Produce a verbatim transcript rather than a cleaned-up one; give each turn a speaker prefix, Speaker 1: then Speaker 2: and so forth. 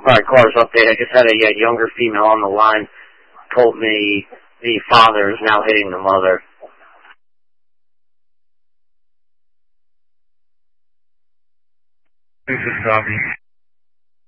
Speaker 1: Alright, Cars update. I just had a, a younger female on the line told me the father is now hitting the mother.
Speaker 2: This is Tommy.